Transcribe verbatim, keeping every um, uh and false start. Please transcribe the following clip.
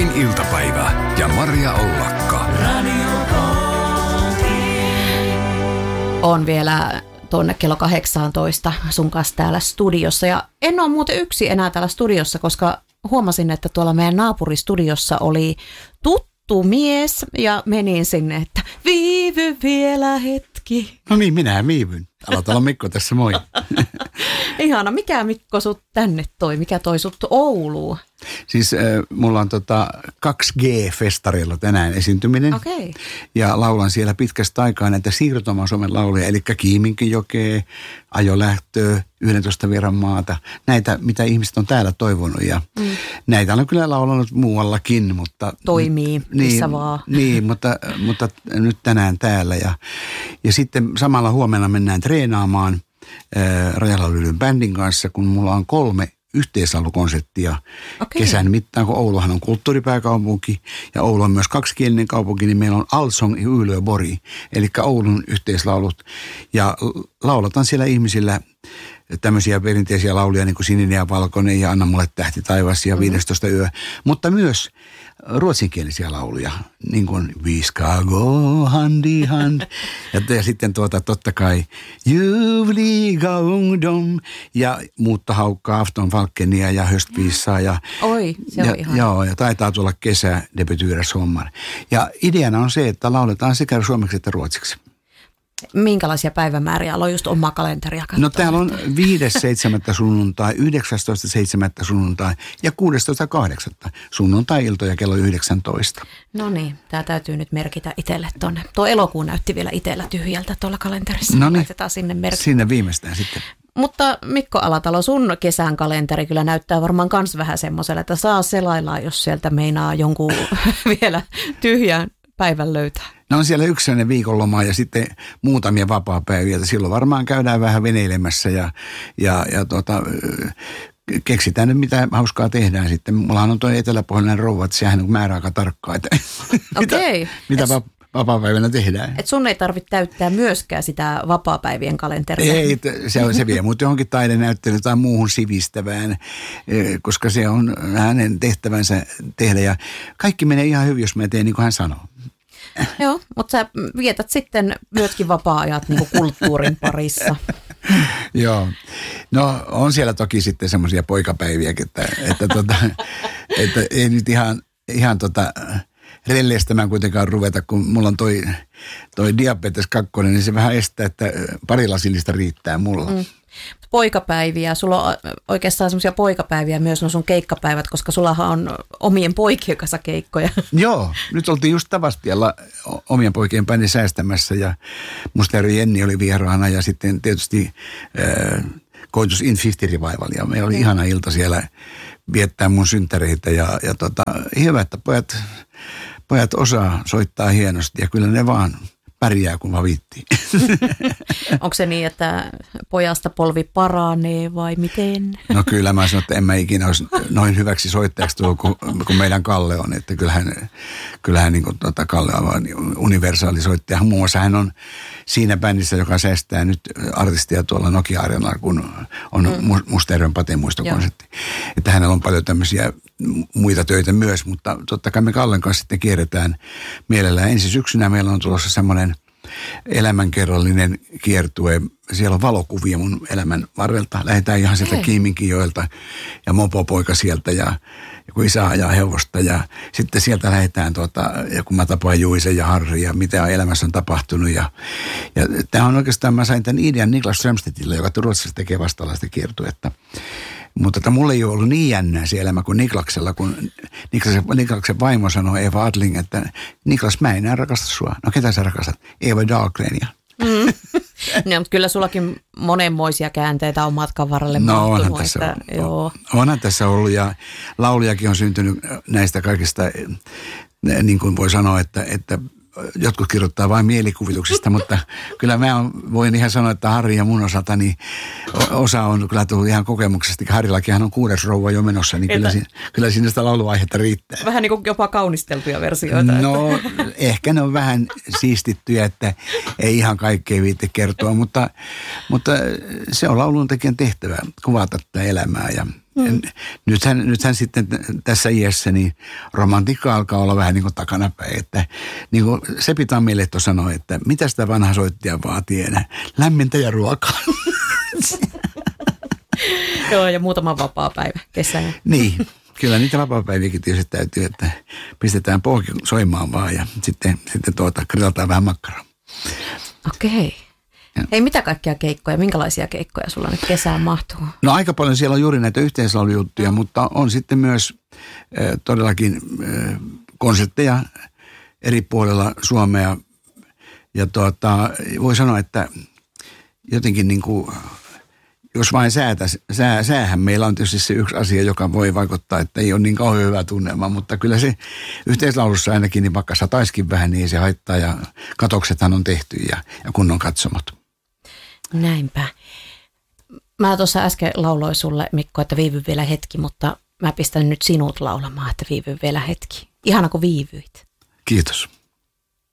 Cookin iltapäivä ja Maria Ollakka. On vielä tuonne kello kahdeksantoista sun kanssa täällä studiossa. Ja en ole muuten yksi enää täällä studiossa, koska huomasin, että tuolla meidän naapuristudiossa oli tuttu mies ja menin sinne, että viivy vielä hetki. No niin, minä viivyn. Aloitella Mikko tässä, moi. Ihana. Mikä Mikko sut tänne toi? Mikä toi sut Ouluun? Siis äh, mulla on tota kaksi G-festarilla tänään esiintyminen. Okei. Ja laulan siellä pitkästä aikaa näitä siirtomaa-Suomen lauluja, eli Kiiminkijokee, Ajolähtöä, yhdentoista vieran maata. Näitä, mitä ihmiset on täällä toivonut. Ja mm. näitä on kyllä laulanut muuallakin, mutta... Toimii, missä niin, vaan. Niin, mutta, mutta nyt tänään täällä. Ja, ja sitten samalla huomenna mennään treenaamaan äh, Rajala-Lylyn bändin kanssa, kun mulla on kolme yhteislaulukonserttia Okei. kesän mittaan, kun Ouluhan on kulttuuripääkaupunki ja Oulu on myös kaksikielinen kaupunki, niin meillä on Allsång i Uleåborg, eli Oulun yhteislaulut. Ja laulataan siellä ihmisillä tämmöisiä perinteisiä lauluja, niin kuin Sininen ja Valkoinen ja Anna mulle tähti taivas ja viidestoista yö, mutta myös ruotsinkielisiä lauluja, niin kuin Vi ska gå hand i hand. Ja, ja sitten tuota totta kai Ljuvliga ungdom ja Muuttohaukka, Afton Falkenia ja Höstvisaa. Ja, Oi, se on ja, ihan. Joo, ja taitaa tulla kesä debutyyrä sommar. Ja ideana on se, että lauletaan sekä suomeksi että ruotsiksi. Minkälaisia päivämääriä? Aloin just omaa kalenteria katsoa. No täällä on viides seitsemättä sunnuntai, yhdeksästoista seitsemättä sunnuntai ja kuudestoista kahdeksatta sunnuntai-iltoja kello yhdeksäntoista. No niin, tämä täytyy nyt merkitä itselle tuonne. Tuo elokuu näytti vielä itsellä tyhjältä tuolla kalenterissa. No niin, laitetaan sinne merkitä. Sinne viimeistään sitten. Mutta Mikko Alatalo, sun kesän kalenteri kyllä näyttää varmaan kans vähän semmoiselle, että saa selailla, jos sieltä meinaa jonkun vielä tyhjän päivän löytää. No on siellä yksi sellainen viikonloma ja sitten muutamia vapaapäiviä. Silloin varmaan käydään vähän veneilemässä ja, ja, ja tota, keksitään nyt mitä hauskaa tehdään sitten. Mullahan on tuo eteläpohjainen rouva, että sehän on määräaika tarkkaa, että Okei. mitä, mitä vapaapäivänä tehdään. Et sun ei tarvitse täyttää myöskään sitä vapaapäivien kalenteria. Ei, se, se vie mut johonkin taidenäyttelyyn tai muuhun sivistävään, koska se on hänen tehtävänsä tehdä. Ja kaikki menee ihan hyvin, jos mä teen niin kuin hän sanoo. Joo, mutta sä vietät sitten myöskin vapaa-ajat niin kuin kulttuurin parissa. Joo. No on siellä toki sitten semmoisia poikapäiviäkin, että, että, tota, että ei nyt ihan, ihan tota, relleistämään kuitenkaan ruveta, kun mulla on toi, toi diabetes kakkonen, niin se vähän estää, että pari lasillista riittää mulla. Mm. Poikapäiviä, sulla on oikeastaan semmoisia poikapäiviä myös no sun keikkapäivät, koska sullahan on omien poikien kanssa keikkoja. Joo, nyt oltiin just Tavastialla omien poikien päin säästämässä ja Mustajärvi Jenni oli vieraana ja sitten tietysti äh, Koitus in viisikymmentä Revival ja meillä oli mm. ihana ilta siellä viettää mun synttäreitä ja, ja tota, hyvä, että pojat, pojat osaa soittaa hienosti ja kyllä ne vaan pärjää, kun vaan viittiin. Onko se niin, että pojasta polvi paranee vai miten? No kyllä mä sanon, että en mä ikinä olisi noin hyväksi soittajaksi tullut kuin, kuin meidän Kalle on. Että kyllähän, kyllähän niin kuin, tota, Kalle on universaali soittaja. Muun muassa hän on siinä bändissä, joka säästää nyt artistia tuolla Nokia-arenalla, kun on mm. Mustajärven Paten muistokonsertti. Että hänellä on paljon tämmöisiä muita töitä myös, mutta totta kai me Kallen kanssa sitten kierretään mielellään. Ensi syksynä meillä on tulossa semmoinen elämänkerrallinen kiertue. Siellä on valokuvia mun elämän varrelta. Lähdetään ihan sieltä okay. Kiiminkijoelta ja mopopoika sieltä ja joku isä ajaa hevosta. Ja sitten sieltä lähdetään, tuota, ja kun mä tapaan Juisen ja Harri ja mitä elämässä on tapahtunut. Ja, ja tämä on oikeastaan, mä sain tämän idean Niklas Strömstedtille, joka Ruotsissa tekee vastaalaista kiertuetta. Mutta että mulla ei ole ollut niin jännää se elämä kuin Niklaksella, kun Niklaksen, Niklaksen vaimo sanoi Eva Adling, että Niklas, mä en enää rakasta sua. No ketä sä rakastat? Eva Dahlgrenia. Mm. No, mutta kyllä sullakin monenmoisia käänteitä on matkan varrelle no, mahtunut. onhan tässä, että, on, joo. onhan tässä ollut ja laulujakin on syntynyt näistä kaikista, niin kuin voi sanoa, että, että jotkut kirjoittaa vain mielikuvituksista, mutta kyllä mä voin ihan sanoa, että Harri ja mun osalta, niin osa on kyllä tullut ihan kokemuksesta. Harrillakin on kuudes rouva jo menossa, niin kyllä, siinä, kyllä siinä sitä lauluaihetta riittää. Vähän niin kuin jopa kaunisteltuja versioita. No että. Ehkä ne on vähän siistittyjä, että ei ihan kaikkea viitte kertoa, mutta, mutta se on lauluntekijän tehtävä kuvata tätä elämää ja Mm. Nythän, nythän sitten tässä iässä niin romantiikka alkaa olla vähän niin kuin takanapäin. Että, niin kuin Sepi Tammilehto sanoi, että mitä sitä vanha soittaja vaatii enää? Lämmintä ja ruokaa. Joo, ja muutama vapaa päivä kesänä. Niin, kyllä niitä vapaa-päiviäkin tietysti täytyy, että pistetään pohki soimaan vaan ja sitten, sitten tuota, grillataan vähän makkaraa. Okei. Ja. Hei, mitä kaikkia keikkoja, minkälaisia keikkoja sulla nyt kesään mahtuu? No aika paljon siellä on juuri näitä yhteislaulujuttuja, mutta on sitten myös äh, todellakin äh, konsertteja eri puolilla Suomea. Ja tuota, voi sanoa, että jotenkin niin kuin, jos vain säätä, sää, säähän meillä on tietysti se yksi asia, joka voi vaikuttaa, että ei ole niin kauhean hyvä tunnelma, mutta kyllä se yhteislaulussa ainakin, niin vaikka sataiskin vähän, niin se haittaa ja katoksethan on tehty ja, ja kunnon katsomot. Näinpä. Mä tuossa äsken lauloin sulle, Mikko, että viivy vielä hetki, mutta mä pistän nyt sinut laulamaan, että viivy vielä hetki. Ihana kun viivyit. Kiitos.